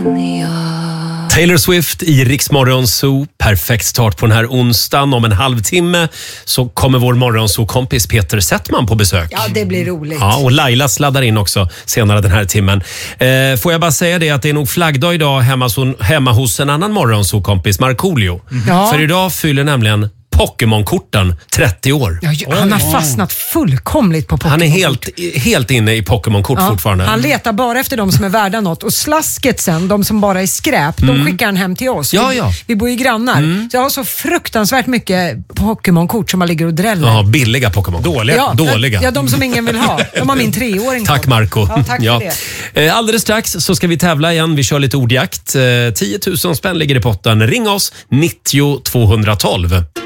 Taylor Swift i Rix Morgon Zoo. Perfekt start på den här onsdagen. Om en halvtimme så kommer vår morgonzoo-kompis Peter Settman på besök. Ja, det blir roligt. Ja, och Laila sladdar in också senare den här timmen. Får jag bara säga det att det är nog flaggdag idag hemma hos en annan morgonzoo-kompis, Markoolio. Ja. För idag fyller nämligen Pokémon-korten 30 år. Ja, han har fastnat fullkomligt på Pokémon. Han är helt inne i Pokémon-kort fortfarande. Han letar bara efter de som är värda något. Och slasket sen, de som bara är skräp, de skickar han hem till oss. Vi bor ju grannar. Så jag har så fruktansvärt mycket Pokémon-kort som man ligger och dräller. Ja, billiga Pokémon. Dåliga. Ja, de som ingen vill ha. De har min 3-åring. Tack Marco. Ja, tack för det. Alldeles strax så ska vi tävla igen. Vi kör lite ordjakt. 10 000 spänn ligger i potten. Ring oss 90 212.